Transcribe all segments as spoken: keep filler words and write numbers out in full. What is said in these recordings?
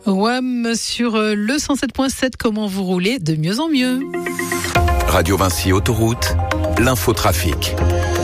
W A M sur le cent sept point sept, comment vous roulez de mieux en mieux. Radio Vinci Autoroute, l'infotrafic.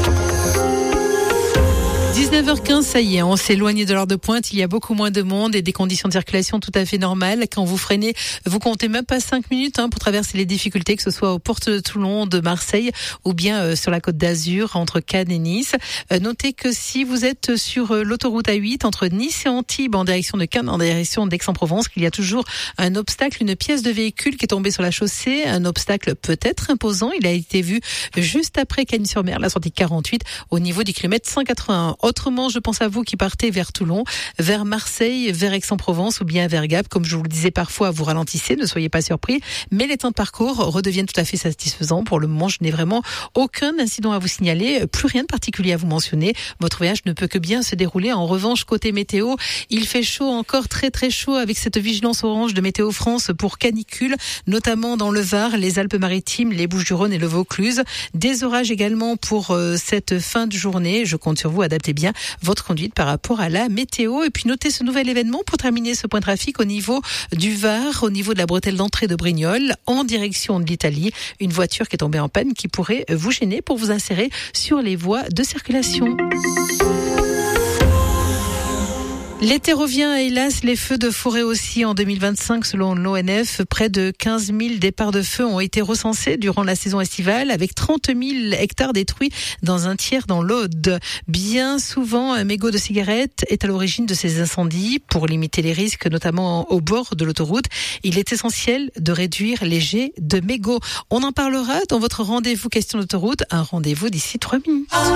dix-neuf heures quinze, ça y est, on s'éloigne de l'heure de pointe, il y a beaucoup moins de monde et des conditions de circulation tout à fait normales. Quand vous freinez, vous comptez même pas cinq minutes hein, pour traverser les difficultés, que ce soit aux portes de Toulon, de Marseille ou bien euh, sur la Côte d'Azur, entre Cannes et Nice. Euh, notez que si vous êtes sur euh, l'autoroute A huit, entre Nice et Antibes, en direction de Cannes, en direction d'Aix-en-Provence, qu'il y a toujours un obstacle, une pièce de véhicule qui est tombée sur la chaussée, un obstacle peut-être imposant. Il a été vu juste après Cagnes-sur-Mer, la sortie quarante-huit, au niveau du kilomètre cent quatre-vingt-un. Autrement, je pense à vous qui partez vers Toulon, vers Marseille, vers Aix-en-Provence ou bien vers Gap. Comme je vous le disais, parfois vous ralentissez, ne soyez pas surpris. Mais les temps de parcours redeviennent tout à fait satisfaisants. Pour le moment, je n'ai vraiment aucun incident à vous signaler, plus rien de particulier à vous mentionner. Votre voyage ne peut que bien se dérouler. En revanche, côté météo, il fait chaud, encore très très chaud, avec cette vigilance orange de Météo France pour canicule, notamment dans le Var, les Alpes-Maritimes, les Bouches-du-Rhône et le Vaucluse. Des orages également pour euh, cette fin de journée. Je compte sur vous, adaptez bien votre conduite par rapport à la météo. Et puis notez ce nouvel événement pour terminer ce point de trafic au niveau du Var, au niveau de la bretelle d'entrée de Brignoles, en direction de l'Italie. Une voiture qui est tombée en panne qui pourrait vous gêner pour vous insérer sur les voies de circulation. L'été revient, hélas, les feux de forêt aussi en deux mille vingt-cinq selon l'O N F. Près de quinze mille départs de feu ont été recensés durant la saison estivale, avec trente mille hectares détruits dans un tiers dans l'Aude. Bien souvent, un mégot de cigarette est à l'origine de ces incendies. Pour limiter les risques, notamment au bord de l'autoroute, il est essentiel de réduire les jets de mégots. On en parlera dans votre rendez-vous question d'autoroute, un rendez-vous d'ici trois minutes.